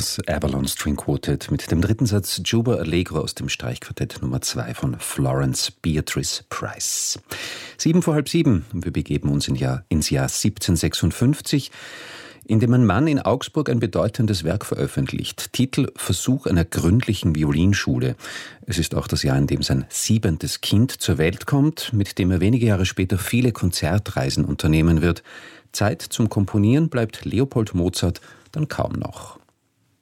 Das Avalon String Quartet mit dem dritten Satz Juba Allegro aus dem Streichquartett Nummer 2 von Florence Beatrice Price. 7:30 und wir begeben uns ins Jahr 1756, in dem ein Mann in Augsburg ein bedeutendes Werk veröffentlicht. Titel: Versuch einer gründlichen Violinschule. Es ist auch das Jahr, in dem sein 7. Kind zur Welt kommt, mit dem er wenige Jahre später viele Konzertreisen unternehmen wird. Zeit zum Komponieren bleibt Leopold Mozart dann kaum noch.